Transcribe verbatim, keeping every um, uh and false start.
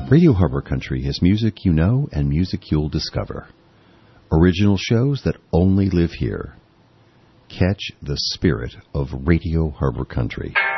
Radio Harbor Country has music you know and music you'll discover. Original shows that only live here. Catch the spirit of Radio Harbor Country.